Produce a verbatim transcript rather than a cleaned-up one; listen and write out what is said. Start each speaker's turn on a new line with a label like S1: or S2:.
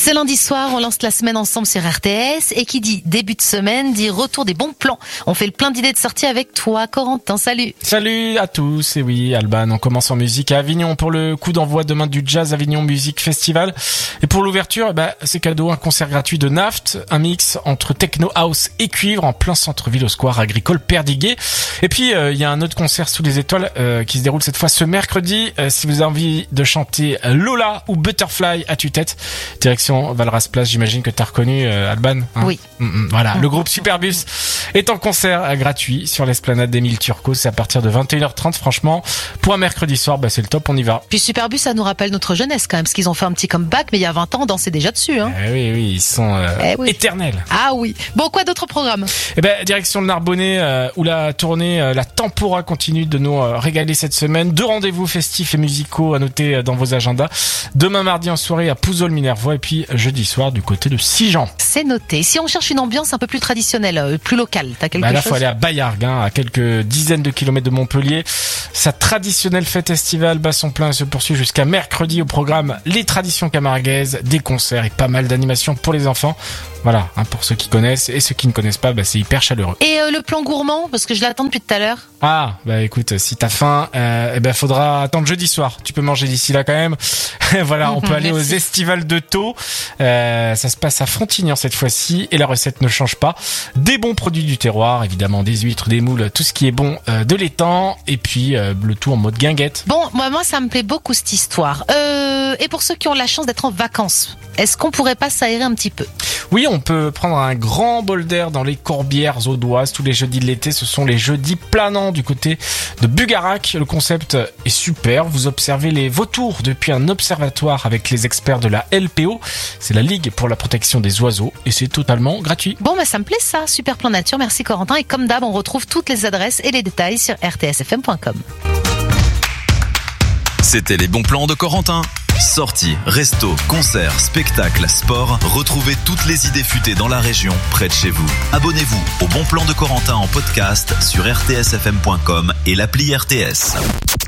S1: Ce lundi soir, on lance la semaine ensemble sur R T S et qui dit début de semaine dit retour des bons plans. On fait le plein d'idées de sortie avec toi, Corentin. Salut.
S2: Salut à tous. Et oui, Alban, on commence en musique à Avignon pour le coup d'envoi demain du Jazz Avignon Music Festival. Et pour l'ouverture, bah, c'est cadeau, un concert gratuit de Naft, un mix entre techno house et cuivre en plein centre-ville au square agricole Perdiguet. Et puis, il euh, y a un autre concert sous les étoiles euh, qui se déroule cette fois ce mercredi. Euh, si vous avez envie de chanter Lola ou Butterfly à tue-tête, direction Valras Place, j'imagine que t'as reconnu euh, Alban, hein.
S1: Oui.
S2: Mmh, voilà, mmh. Le groupe Superbus est en concert euh, gratuit sur l'esplanade d'Émile Turcot. C'est à partir de vingt et une heures trente. Franchement, pour un mercredi soir, bah, c'est le top, on y va.
S1: Puis Superbus, ça nous rappelle notre jeunesse quand même, parce qu'ils ont fait un petit comeback, mais il y a vingt ans, on dansait déjà dessus. Hein.
S2: Eh oui, oui, ils sont euh,
S1: eh oui.
S2: éternels.
S1: Ah oui. Bon, quoi d'autre programme?
S2: Eh ben, direction le Narbonnais, euh, où la tournée, euh, la Tempora continue de nous euh, régaler cette semaine. Deux rendez-vous festifs et musicaux à noter euh, dans vos agendas. Demain mardi en soirée à Pouzol Minervois et puis jeudi soir du côté de Sigean.
S1: C'est noté. Si on cherche une ambiance un peu plus traditionnelle, euh, plus locale, t'as quelque
S2: bah là,
S1: chose?
S2: Faut aller à Baillargues, hein, à quelques dizaines de kilomètres de Montpellier. Sa traditionnelle fête estivale bat son plein et se poursuit jusqu'à mercredi. Au programme les traditions camarguaises, des concerts et pas mal d'animations pour les enfants. Voilà, hein, pour ceux qui connaissent et ceux qui ne connaissent pas, bah, c'est hyper chaleureux.
S1: Et euh, le plan gourmand, parce que je l'attends depuis tout à l'heure.
S2: Ah, bah écoute, si t'as faim, euh, eh ben faudra attendre jeudi soir. Tu peux manger d'ici là quand même. Voilà, on peut aller
S1: Merci.
S2: aux estivales de Thau. Euh, ça se passe à Frontignan cette fois-ci et la recette ne change pas. Des bons produits du terroir, évidemment des huîtres, des moules, tout ce qui est bon euh, de l'étang et puis euh, le tout en mode guinguette.
S1: Bon, moi, moi, ça me plaît beaucoup cette histoire. Euh, et pour ceux qui ont la chance d'être en vacances, est-ce qu'on pourrait pas s'aérer un petit peu?
S2: Oui, on peut prendre un grand bol d'air dans les Corbières audoises. Tous les jeudis de l'été, ce sont les jeudis planants du côté de Bugarac. Le concept est super. Vous observez les vautours depuis un observatoire avec les experts de la L P O. C'est la Ligue pour la protection des oiseaux et c'est totalement gratuit.
S1: Bon, bah, ça me plaît ça. Super plan nature. Merci Corentin. Et comme d'hab, on retrouve toutes les adresses et les détails sur r t s f m point com.
S3: C'était les bons plans de Corentin. Sorties, restos, concerts, spectacles, sport. Retrouvez toutes les idées futées dans la région, près de chez vous. Abonnez-vous au Bon Plan de Corentin en podcast sur r t s f m point com et l'appli R T S.